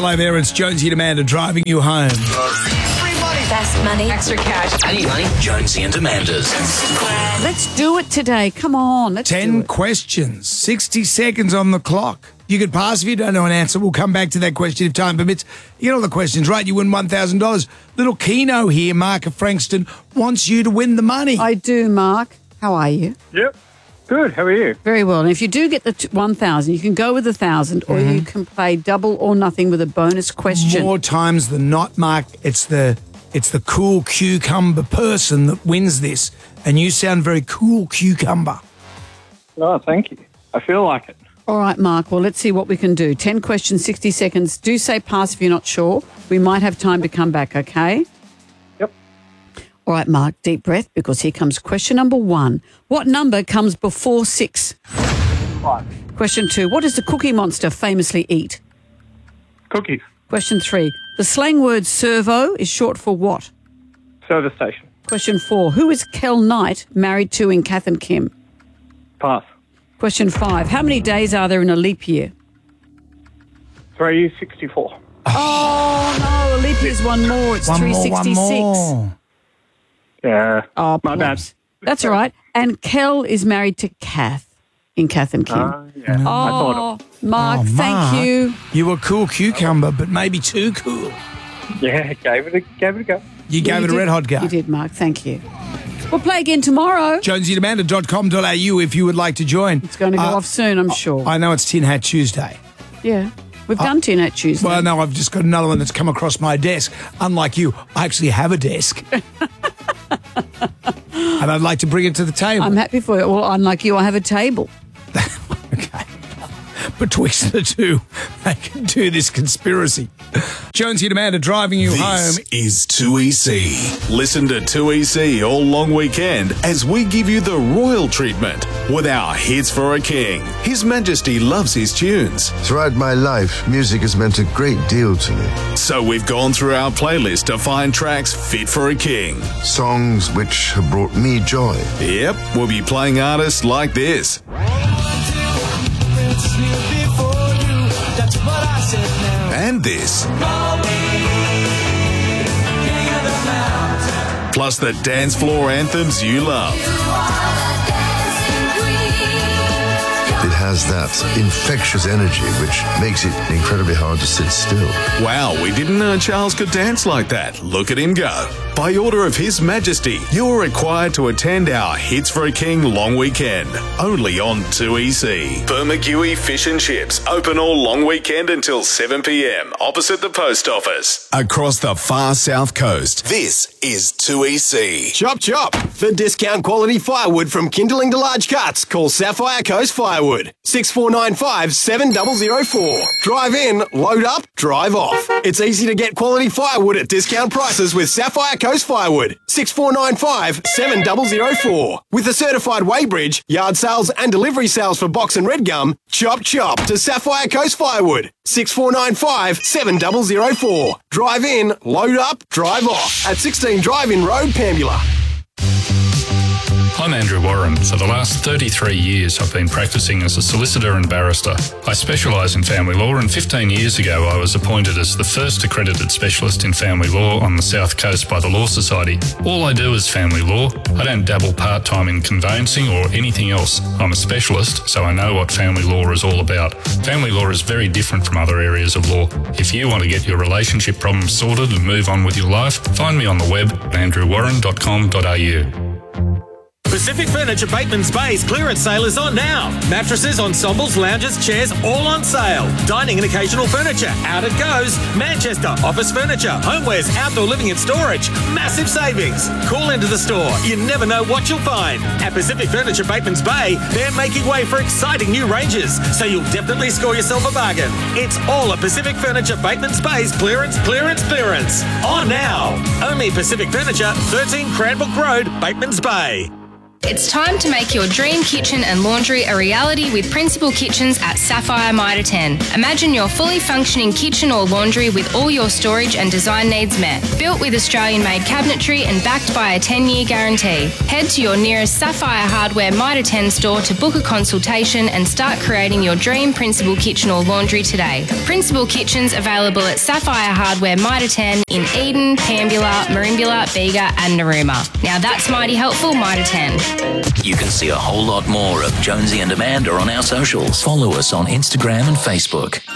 hello there. It's Jonesy and Amanda driving you home. Free money. Fast money. Extra cash. I need money. Jonesy and Amanda's. Let's do it today. Come on. Let's do 10 it. questions, 60 seconds on the clock. You could pass if you don't know an answer. We'll come back to that question if time permits. You get all the questions right, you win $1,000. Little Keno here, Mark of Frankston, wants you to win the money. I do, Mark. How are you? Yep. Good. How are you? Very well. And if you do get the 1,000, you can go with 1,000 or you can play double or nothing with a bonus question. More times than not, Mark, it's the cool cucumber person that wins this. And you sound very cool, cucumber. Oh, thank you. I feel like it. All right, Mark. Well, let's see what we can do. 10 questions, 60 seconds. Do say pass if you're not sure. We might have time to come back, okay? Yep. All right, Mark, deep breath because here comes question number 1. What number comes before 6? 5. Question 2. What does the Cookie Monster famously eat? Cookies. Question 3. The slang word servo is short for what? Service station. Question 4. Who is Kel Knight married to in Kath and Kim? Pass. Question 5. How many days are there in a leap year? 364. Oh, no, a leap year's one more. It's 366. One more. Yeah. Oh, my bad. poops. That's all right. And Kel is married to Kath in Kath and Kim. Yeah. I thought Mark, Oh, thank Mark, you. You were cool cucumber, but maybe too cool. Yeah, gave it a go. You gave it a red hot go. You did, Mark. Thank you. We'll play again tomorrow. JonesyandAmanda.com.au if you would like to join. It's going to go off soon, I'm sure. I know it's Tin Hat Tuesday. Yeah. We've done Tin Hat Tuesday. Well, no, I've just got another one that's come across my desk. Unlike you, I actually have a desk. And I'd like to bring it to the table. I'm happy for you. Well, unlike you, I have a table. Okay. Betwixt the two, they can do this conspiracy. Jonesy and Amanda driving you home. This is 2EC. Listen to 2EC all long weekend as we give you the royal treatment with our Hits for a King. His Majesty loves his tunes. Throughout my life, music has meant a great deal to me. So we've gone through our playlist to find tracks fit for a king. Songs which have brought me joy. Yep, we'll be playing artists like this. And this. Plus the dance floor anthems you love. It has that infectious energy which makes it incredibly hard to sit still. Wow, we didn't know Charles could dance like that. Look at him go. By order of His Majesty, you're required to attend our Hits for a King long weekend. Only on 2EC. Bermagui Fish and Chips. Open all long weekend until 7 p.m. opposite the post office. Across the far south coast, this is 2EC. Chop chop! For discount quality firewood from kindling to large cuts, call Sapphire Coast Firewood. 6495 7004. Drive in, load up, drive off. It's easy to get quality firewood at discount prices with Sapphire Coast Firewood. 6495 7004. With a certified weighbridge, yard sales and delivery sales for box and red gum, chop chop to Sapphire Coast Firewood. 6495 7004. Drive in, load up, drive off. At 16 Drive-In Road, Pambula. I'm Andrew Warren. For the last 33 years, I've been practicing as a solicitor and barrister. I specialise in family law, and 15 years ago, I was appointed as the first accredited specialist in family law on the South Coast by the Law Society. All I do is family law. I don't dabble part-time in conveyancing or anything else. I'm a specialist, so I know what family law is all about. Family law is very different from other areas of law. If you want to get your relationship problems sorted and move on with your life, find me on the web at andrewwarren.com.au. Pacific Furniture Bateman's Bay's clearance sale is on now. Mattresses, ensembles, lounges, chairs, all on sale. Dining and occasional furniture, out it goes. Manchester, office furniture, homewares, outdoor living and storage. Massive savings. Call into the store. You never know what you'll find. At Pacific Furniture Bateman's Bay, they're making way for exciting new ranges, so you'll definitely score yourself a bargain. It's all at Pacific Furniture Bateman's Bay's clearance. On now. Only Pacific Furniture, 13 Cranbrook Road, Bateman's Bay. It's time to make your dream kitchen and laundry a reality with Principal Kitchens at Sapphire Mitre 10. Imagine your fully functioning kitchen or laundry with all your storage and design needs met. Built with Australian-made cabinetry and backed by a 10-year guarantee. Head to your nearest Sapphire Hardware Mitre 10 store to book a consultation and start creating your dream Principal kitchen or laundry today. Principal Kitchens available at Sapphire Hardware Mitre 10 in Eden, Pambula, Merimbula, Bega and Narooma. Now that's mighty helpful, Mitre 10. You can see a whole lot more of Jonesy and Amanda on our socials. Follow us on Instagram and Facebook.